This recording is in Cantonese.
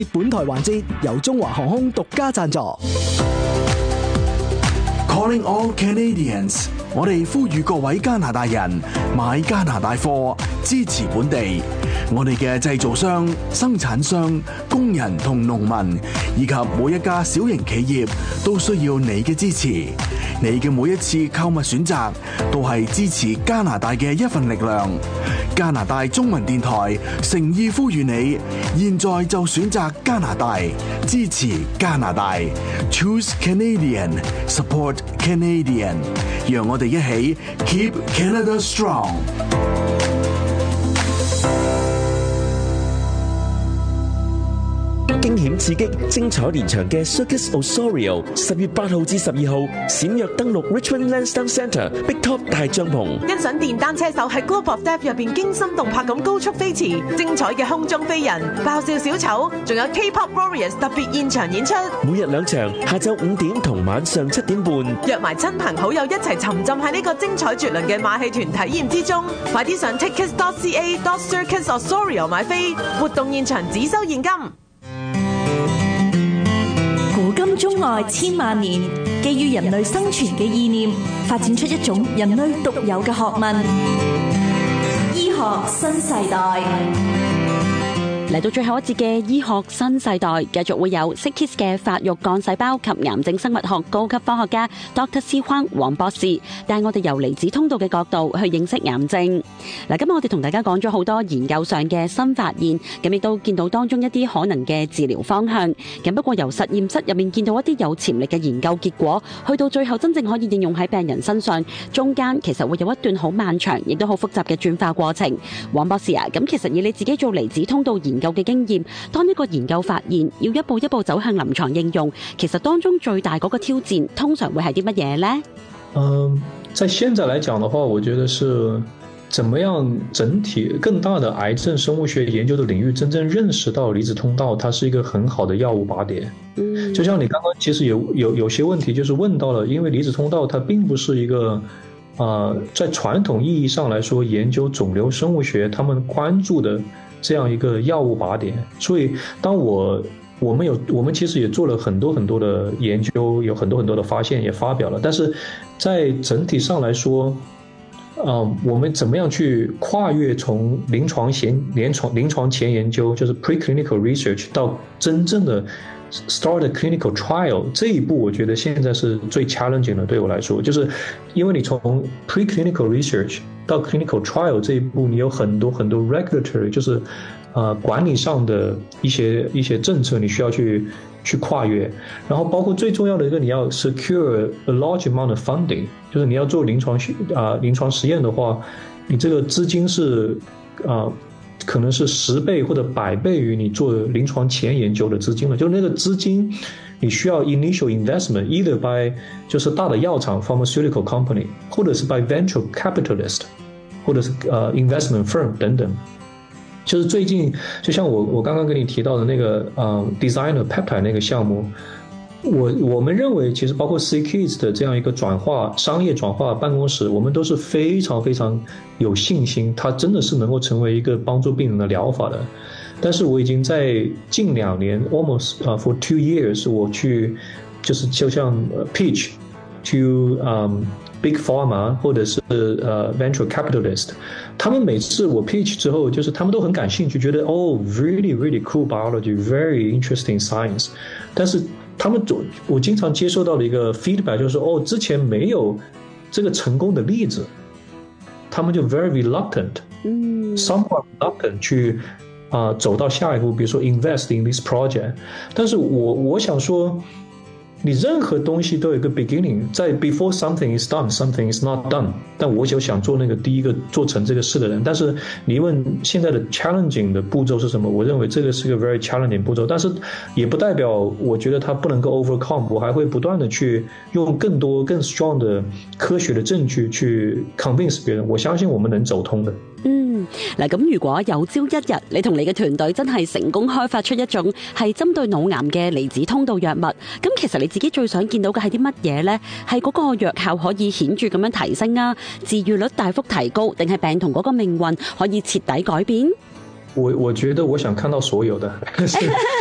本台環節由中華航空獨家贊助。 Calling all Canadians， 我哋呼籲各位加拿大人買加拿大貨，支持本地。我哋嘅製造商、生產商、工人同農民，以及每一家小型企業，都需要你嘅支持。你嘅每一次購物選擇，都係支持加拿大嘅一份力量。加拿大中文電台誠意呼籲你，現在就選擇加拿大，支持加拿大。Choose Canadian, support Canadian， 讓我哋一起 Keep Canada Strong。 驚險刺激、精彩連場嘅 Circus Osorio 10月8號至12號閃躍登陸 Richmond Lansdowne Centre Big Top 大帳篷， 欣賞電單車手喺 Globe of Death 入邊驚心動魄咁高速飛馳，精彩嘅空中飛人、爆笑小丑，仲有 K-pop Warriors 特別現場演出。 每日2場，下晝5點同晚上7點半， 約埋親朋好友一齊沉浸喺呢個精彩絕倫嘅馬戲團體驗之中。快啲上 tickets.ca.circusosorio 買飛，活動現場只收現金。 古今中外千萬年，基於人類生存嘅意念，發展出一種人類獨有嘅學問——醫學新世代。 嚟到最後一節嘅醫學新世代，繼續會有 Sick Kids 嘅發育幹細胞及癌症生物學高級科學家 Dr. C. Huang 黃博士，帶我哋由離子通道嘅角度去認識癌症。嗱，今日我哋同大家講咗好多研究上嘅新發現，咁亦都見到當中一啲可能嘅治療方向。咁不過由實驗室入面見到一啲有潛力嘅研究結果，去到最後真正可以應用喺病人身上，中間其實會有一段好漫長，亦都好複雜嘅轉化過程。黃博士啊，咁其實以你自己做離子通道研究嘅經驗，當一個研究發現要一步一步走向臨床應用，其實當中最大嗰個挑戰通常會係啲乜嘢呢？ 在現在來講的話，我覺得是怎麼樣整體更大的癌症生物學研究的領域真正認識到離子通道它是一個很好的藥物靶點。就像你剛剛其實有些問題就是問到了，因為離子通道它並不是一個在傳統意義上來說研究腫瘤生物學他們關注的這樣一個藥物靶點，所以當我們其實也做了很多很多的研究，有很多很多的發現也發表了，但是在整體上來說，我們怎麼樣去跨越從臨床前研究，就是 preclinical research 到真正的 start a clinical trial 這一步，我覺得現在是最 challenging 的。對我來說，就是因為你從 preclinical research 到 clinical trial 這一步，你有很多很多 regulatory， 就是管理上的一些政策你需要去跨越，然後包括最重要的一個，你要 secure a large amount of funding， 就是你要做臨床實驗的話，你這個資金是可能是10倍或者100倍於你做臨床前研究的資金了，就那個資金你需要 initial investment either by 就是大的藥廠 pharmaceutical company， 或者是 by venture capitalist， 或者是investment firm 等等。就是最近就像我剛剛跟你提到的那個designer peptide 那個項目，我們認為其實包括 Sick Kids 的這樣一個商業轉化辦公室，我們都是非常非常有信心，它真的是能夠成為一個幫助病人的療法的。但是我已經在近2年 almost for 2 years 我去就像pitch to big pharma 或者是venture capitalist， 他們每次我 pitch 之後，就是他們都很感興趣，覺得really really cool biology， very interesting science， 但是我經常接受到的一個 feedback 就是之前沒有這個成功的例子，他們就 very reluctant，somewhat reluctant 去走到下一步，比如說 invest in this project。 但是我想說，你任何東西都有一個 beginning， 在 before something is done something is not done， 但我就想做那個第一個做成這個事的人。但是你問現在的 challenging 的步驟是什麼，我認為這個是個 very challenging 步驟，但是也不代表我覺得它不能夠 overcome， 我還會不斷的去用更多更 strong 的科學的證據去 convince 別人，我相信我們能走通的。 嗱，咁如果有朝一日你同你嘅團隊真係成功開發出一種係針對腦癌嘅離子通道藥物，咁其實你自己最想見到嘅係啲乜嘢呢？係嗰個藥效可以顯著咁樣提升啊，治癒率大幅提高，定係病童嗰個命運可以徹底改變？ 我覺得我想看到所有的